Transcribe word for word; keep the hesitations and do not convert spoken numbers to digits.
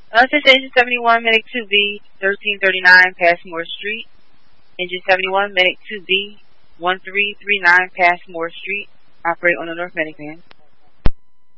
Uh, this is Engine seventy-one, Medic two B, thirteen thirty-nine Passmore Street. Engine seventy-one, Medic two B, one three three nine Passmore Street. Operate on the North Medic Van.